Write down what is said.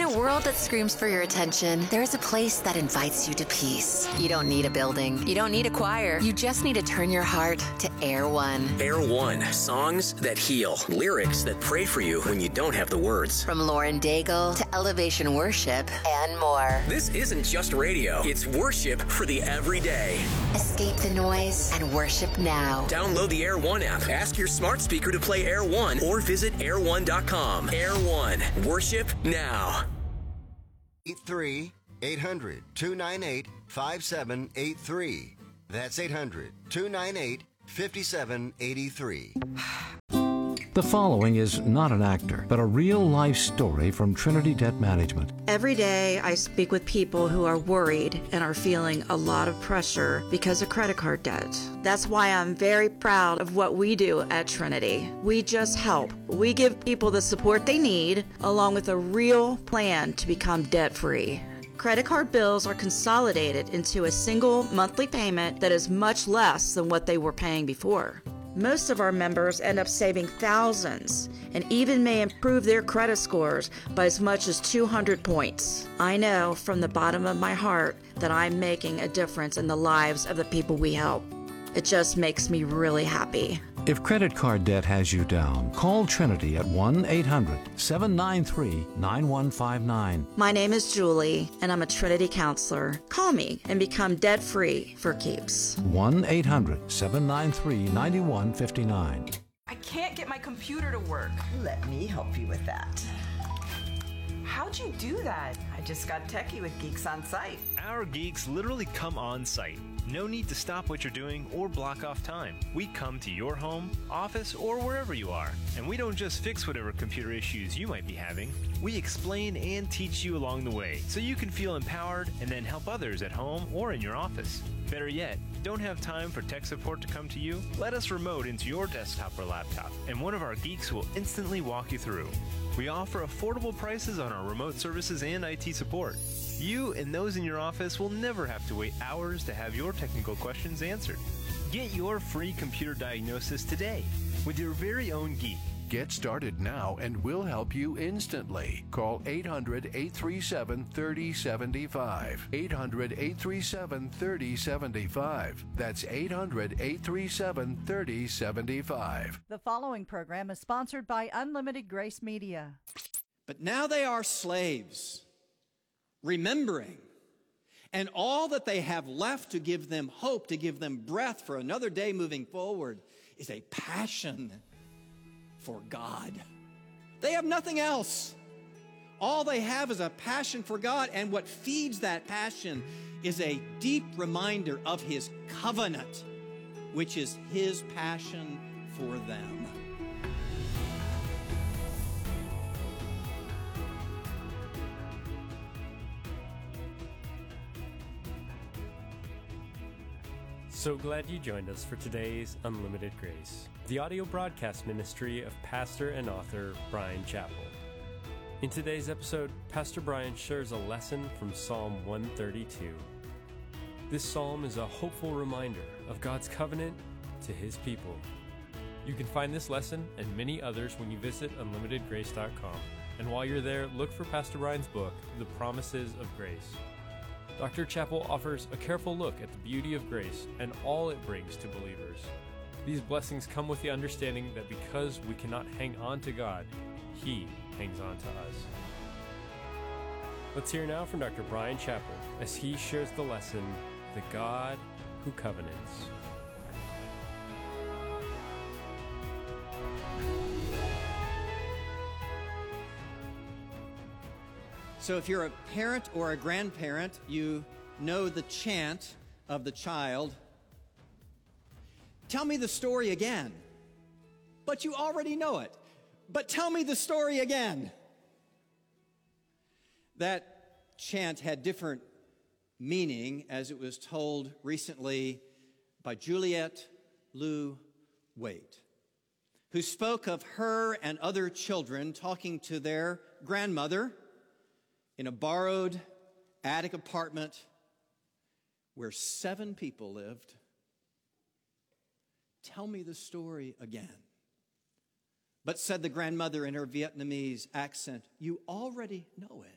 a world that screams for your attention, there is a place that invites you to peace. You don't need a building. You don't need a choir. You just need to turn your heart to Air One. Air One. Songs that heal. Lyrics that pray for you when you don't have the words. From Lauren Daigle to Elevation Worship and more. This isn't just radio. It's worship for the everyday. Escape the noise and worship now. Download the Air One app. Ask your smart speaker to play Air One or visit air1.com. Air One. Worship now. 800-298-5783. That's 800-298-5783. The following is not an actor, but a real-life story from Trinity Debt Management. Every day I speak with people who are worried and are feeling a lot of pressure because of credit card debt. That's why I'm very proud of what we do at Trinity. We just help. We give people the support they need, along with a real plan to become debt-free. Credit card bills are consolidated into a single monthly payment that is much less than what they were paying before. Most of our members end up saving thousands and even may improve their credit scores by as much as 200 points. I know from the bottom of my heart that I'm making a difference in the lives of the people we help. It just makes me really happy. If credit card debt has you down, call Trinity at 1-800-793-9159. My name is Julie, and I'm a Trinity counselor. Call me and become debt-free for keeps. 1-800-793-9159. I can't get my computer to work. Let me help you with that. How'd you do that? I just got techie with Geeks on Site. Our geeks literally come on site. No need to stop what you're doing or block off time. We come to your home, office, or wherever you are. And we don't just fix whatever computer issues you might be having. We explain and teach you along the way so you can feel empowered and then help others at home or in your office. Better yet, don't have time for tech support to come to you? Let us remote into your desktop or laptop, and one of our geeks will instantly walk you through. We offer affordable prices on our remote services and IT support. You and those in your office will never have to wait hours to have your technical questions answered. Get your free computer diagnosis today with your very own geek. Get started now and we'll help you instantly. Call 800-837-3075. 800-837-3075. That's 800-837-3075. The following program is sponsored by Unlimited Grace Media. But now they are slaves, remembering, and all that they have left to give them hope, to give them breath for another day moving forward, is a passion for God. They have nothing else. All they have is a passion for God, and what feeds that passion is a deep reminder of His covenant, which is His passion for them. So glad you joined us for today's Unlimited Grace, the audio broadcast ministry of pastor and author Bryan Chapell. In today's episode, Pastor Bryan shares a lesson from Psalm 132. This psalm is a hopeful reminder of God's covenant to His people. You can find this lesson and many others when you visit unlimitedgrace.com. And while you're there, look for Pastor Bryan's book, The Promises of Grace. Dr. Chapell offers a careful look at the beauty of grace and all it brings to believers. These blessings come with the understanding that because we cannot hang on to God, He hangs on to us. Let's hear now from Dr. Bryan Chapell as he shares the lesson, The God Who Covenants. So if you're a parent or a grandparent, you know the chant of the child. Tell me the story again. But you already know it. But tell me the story again. That chant had different meaning as it was told recently by Juliette Lou Waite, who spoke of her and other children talking to their grandmother in a borrowed attic apartment where 7 people lived. Tell me the story again. But said the grandmother in her Vietnamese accent, you already know it.